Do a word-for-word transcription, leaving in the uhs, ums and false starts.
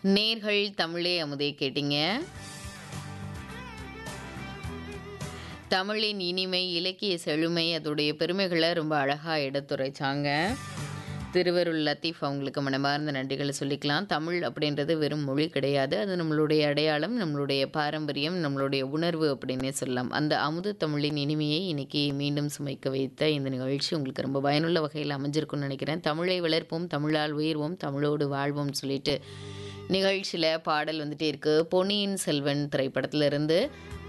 நேர்கள் தமிழே அமுதே கேட்டீங்க. தமிழின் இனிமை, இலக்கிய செழுமை, அதோடைய பெருமைகளை ரொம்ப அழகாக எடுத்துரைச்சாங்க. திருவருள் லத்தீஃப் அவங்களுக்கு மனமார்ந்த நன்றிகளை சொல்லிக்கலாம். தமிழ் அப்படின்றது வெறும் மொழி கிடையாது, அது நம்மளுடைய அடையாளம், நம்மளுடைய பாரம்பரியம், நம்மளுடைய உணர்வு அப்படின்னே சொல்லலாம். அந்த அமுத தமிழின் இனிமையை இன்னைக்கு மீண்டும் சுமைக்க வைத்த இந்த நிகழ்ச்சி உங்களுக்கு ரொம்ப பயனுள்ள வகையில் அமைஞ்சிருக்கும்னு நினைக்கிறேன். தமிழை வளர்ப்போம், தமிழால் உயர்வோம், தமிழோடு வாழ்வோம்னு சொல்லிட்டு நிகழ்ச்சியில் பாடல் வந்துட்டே இருக்கு. பொன்னியின் செல்வன் திரைப்படத்திலிருந்து